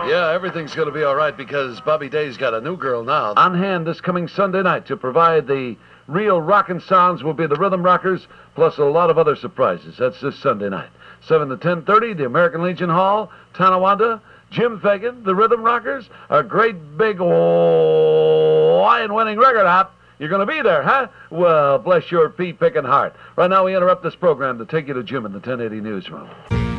Yeah, everything's going to be all right because Bobby Day's got a new girl now. On hand this coming Sunday night to provide the real rockin' sounds will be the Rhythm Rockers, plus a lot of other surprises. That's this Sunday night. 7 to 10:30, the American Legion Hall, Tonawanda. Jim Fagan, the Rhythm Rockers, a great big lion-winning record hop. You're going to be there, huh? Well, bless your pea-picking heart. Right now we interrupt this program to take you to Jim in the 1080 newsroom.